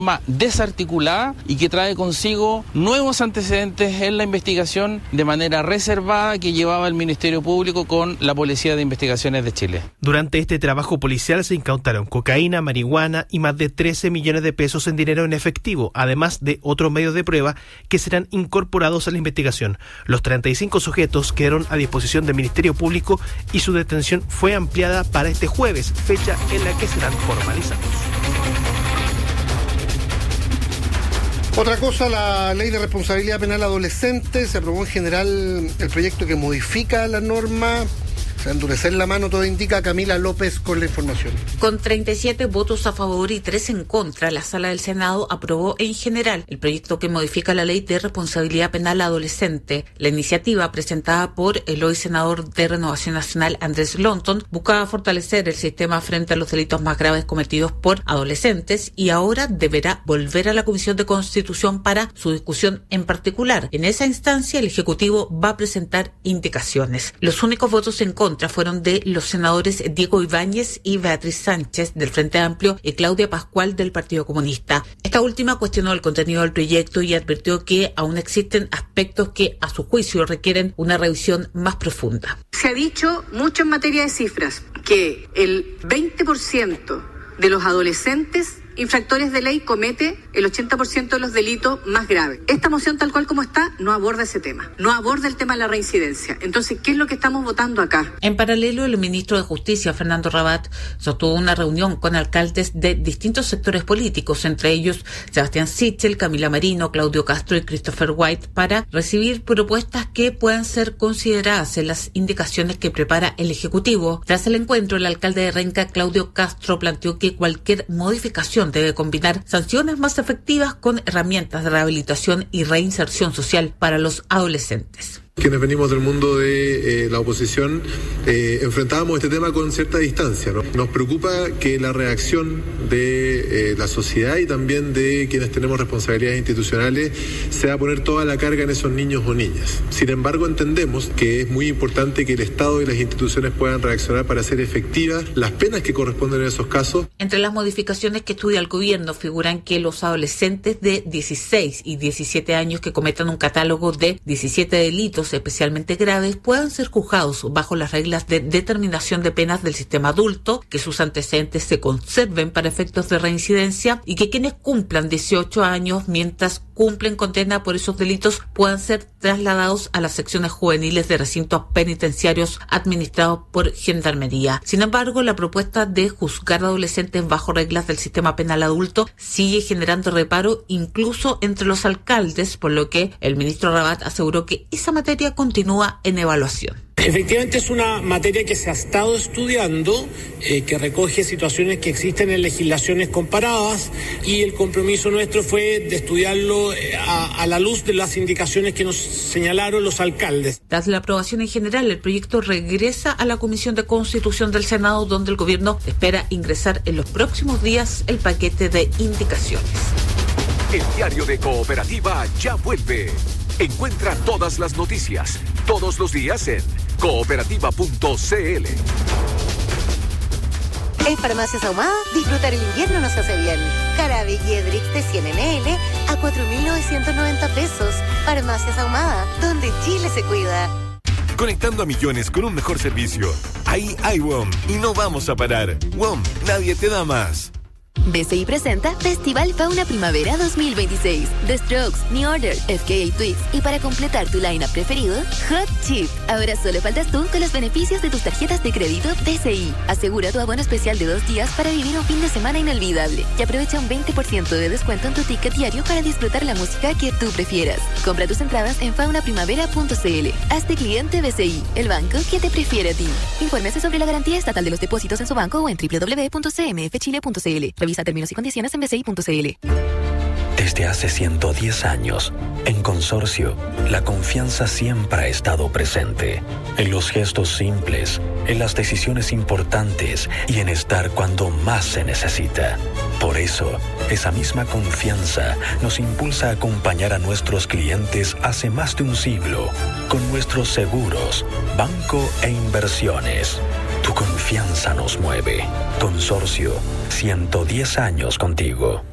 desarticulada y que trae consigo nuevos antecedentes en la investigación de manera reservada que llevaba el Ministerio Público con la Policía de Investigaciones de Chile. Durante este trabajo policial se incautaron cocaína, marihuana y más de 13 millones de pesos en dinero en efectivo, además de otros medios de prueba que serán incorporados a la investigación. Los 35 sujetos quedaron a disposición del Ministerio Público y su detención fue ampliada para este jueves, fecha en la que serán formalizados. Otra cosa, la Ley de Responsabilidad Penal Adolescente, se aprobó en general el proyecto que modifica la norma. Se va a endurecer la mano, todo indica. Camila López con la información. Con 37 votos a favor y 3 en contra, la Sala del Senado aprobó en general el proyecto que modifica la Ley de Responsabilidad Penal Adolescente. La iniciativa, presentada por el hoy senador de Renovación Nacional Andrés Lonton, buscaba fortalecer el sistema frente a los delitos más graves cometidos por adolescentes y ahora deberá volver a la Comisión de Constitución para su discusión en particular. En esa instancia, el Ejecutivo va a presentar indicaciones. Los únicos votos en contra fueron de los senadores Diego Ibáñez y Beatriz Sánchez del Frente Amplio y Claudia Pascual del Partido Comunista. Esta última cuestionó el contenido del proyecto y advirtió que aún existen aspectos que a su juicio requieren una revisión más profunda. Se ha dicho mucho en materia de cifras que el 20% de los adolescentes infractores de ley comete el 80% de los delitos más graves. Esta moción, tal cual como está, no aborda ese tema, no aborda el tema de la reincidencia. Entonces, ¿qué es lo que estamos votando acá? En paralelo, el ministro de Justicia, Fernando Rabat, sostuvo una reunión con alcaldes de distintos sectores políticos, entre ellos Sebastián Sichel, Camila Marino, Claudio Castro y Christopher White, para recibir propuestas que puedan ser consideradas en las indicaciones que prepara el Ejecutivo. Tras el encuentro, el alcalde de Renca, Claudio Castro, planteó que cualquier modificación debe combinar sanciones más efectivas con herramientas de rehabilitación y reinserción social para los adolescentes. Quienes venimos del mundo de la oposición enfrentábamos este tema con cierta distancia, ¿no? Nos preocupa que la reacción de la sociedad y también de quienes tenemos responsabilidades institucionales sea poner toda la carga en esos niños o niñas. Sin embargo, entendemos que es muy importante que el Estado y las instituciones puedan reaccionar para hacer efectivas las penas que corresponden en esos casos. Entre las modificaciones que estudia el gobierno figuran que los adolescentes de 16 y 17 años que cometan un catálogo de 17 delitos especialmente graves puedan ser juzgados bajo las reglas de determinación de penas del sistema adulto, que sus antecedentes se conserven para efectos de reincidencia y que quienes cumplan 18 años mientras cumplen condena por esos delitos puedan ser trasladados a las secciones juveniles de recintos penitenciarios administrados por Gendarmería. Sin embargo, la propuesta de juzgar a adolescentes bajo reglas del sistema penal adulto sigue generando reparo incluso entre los alcaldes, por lo que el ministro Rabat aseguró que esa materia continúa en evaluación. Efectivamente es una materia que se ha estado estudiando, que recoge situaciones que existen en legislaciones comparadas y el compromiso nuestro fue de estudiarlo a la luz de las indicaciones que nos señalaron los alcaldes. Tras la aprobación en general, el proyecto regresa a la Comisión de Constitución del Senado, donde el gobierno espera ingresar en los próximos días el paquete de indicaciones. El diario de Cooperativa ya vuelve. Encuentra todas las noticias, todos los días en cooperativa.cl. En Farmacias Ahumada, disfrutar el invierno nos hace bien. Jarabe Jedrix de 100 ml a 4.990 pesos. Farmacias Ahumada, donde Chile se cuida. Conectando a millones con un mejor servicio. Ahí hay WOM y no vamos a parar. WOM, nadie te da más. BCI presenta Festival Fauna Primavera 2026. The Strokes, New Order, FKA Twigs y para completar tu line-up preferido, Hot Chip. Ahora solo faltas tú con los beneficios de tus tarjetas de crédito BCI. Asegura tu abono especial de 2 días para vivir un fin de semana inolvidable y aprovecha un 20% de descuento en tu ticket diario para disfrutar la música que tú prefieras. Compra tus entradas en faunaprimavera.cl. Hazte cliente BCI, el banco que te prefiere a ti. Infórmese sobre la garantía estatal de los depósitos en su banco o en www.cmfchile.cl. Revisa términos y condiciones en bci.cl. Desde hace 110 años, en Consorcio, la confianza siempre ha estado presente. En los gestos simples, en las decisiones importantes y en estar cuando más se necesita. Por eso, esa misma confianza nos impulsa a acompañar a nuestros clientes hace más de un siglo, con nuestros seguros, banco e inversiones. Tu confianza nos mueve. Consorcio, 110 años contigo.